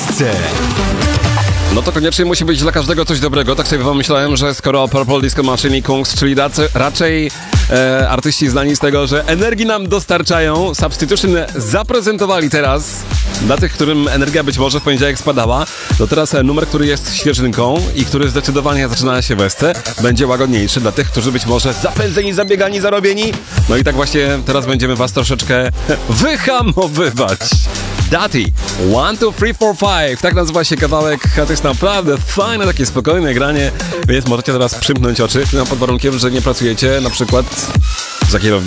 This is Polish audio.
Wesce. No to koniecznie musi być dla każdego coś dobrego. Tak sobie pomyślałem, że skoro Purple Disco Machine i Kungs, czyli raczej artyści znani z tego, że energii nam dostarczają, Substitution zaprezentowali teraz dla tych, którym energia być może w poniedziałek spadała, to teraz numer, który jest świeżynką i który zdecydowanie zaczyna się Wesce, będzie łagodniejszy dla tych, którzy być może zapędzeni, zabiegani, zarobieni. No i tak właśnie teraz będziemy was troszeczkę wyhamowywać. Dati, 1, 2, 3, 4, 5, tak nazywa się kawałek, a to jest naprawdę fajne, takie spokojne granie, więc możecie teraz przymknąć oczy, no pod warunkiem, że nie pracujecie na przykład za kierownicą.